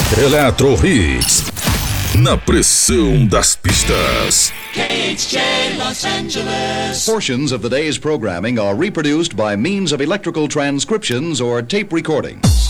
Eletro Hits. Na pressão das pistas. KHJ Los Angeles. Portions of the day's programming are reproduced by means of electrical transcriptions or tape recordings.